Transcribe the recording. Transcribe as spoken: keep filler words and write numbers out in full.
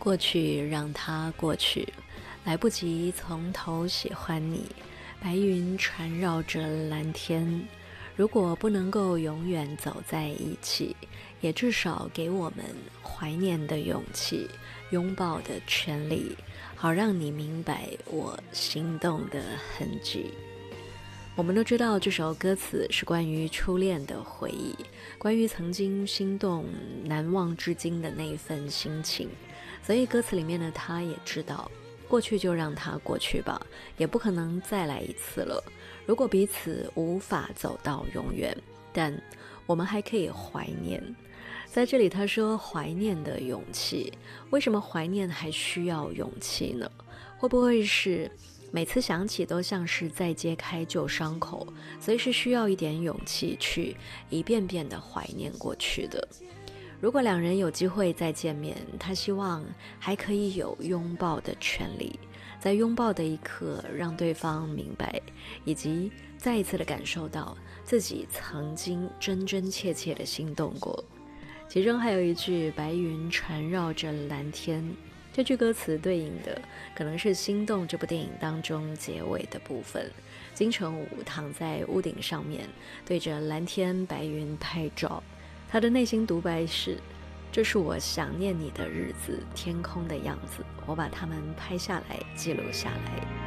过去让它过去，来不及从头喜欢你。白云缠绕着蓝天，如果不能够永远走在一起，也至少给我们怀念的勇气，拥抱的权利，好让你明白我心动的痕迹。我们都知道这首歌词是关于初恋的回忆，关于曾经心动难忘至今的那份心情，所以歌词里面的他也知道，过去就让它过去吧，也不可能再来一次了。如果彼此无法走到永远，但我们还可以怀念。在这里他说怀念的勇气，为什么怀念还需要勇气呢？会不会是每次想起都像是在揭开旧伤口，所以是需要一点勇气去一遍遍的怀念过去的。如果两人有机会再见面，他希望还可以有拥抱的权利，在拥抱的一刻让对方明白，以及再一次的感受到自己曾经真真切切的心动过。其中还有一句白云缠绕着蓝天，这句歌词对应的可能是《心动》这部电影当中结尾的部分。金城武躺在屋顶上面，对着蓝天白云拍照，他的内心独白是：这是我想念你的日子，天空的样子，我把它们拍下来记录下来。